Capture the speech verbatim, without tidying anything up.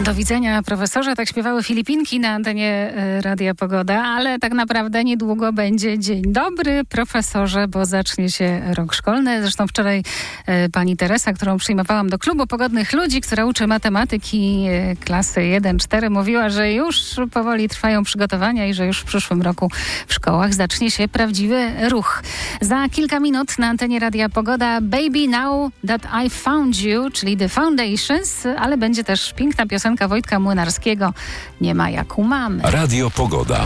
Do widzenia, profesorze. Tak śpiewały Filipinki na antenie Radia Pogoda, ale tak naprawdę niedługo będzie dzień dobry, profesorze, bo zacznie się rok szkolny. Zresztą wczoraj pani Teresa, którą przyjmowałam do klubu pogodnych ludzi, która uczy matematyki klasy jeden cztery, mówiła, że już powoli trwają przygotowania i że już w przyszłym roku w szkołach zacznie się prawdziwy ruch. Za kilka minut na antenie Radia Pogoda Baby Now That I Found You, czyli The Foundations, ale będzie też piękna piosenka Wojtka Młynarskiego. Nie ma jak u mamy. Radio Pogoda.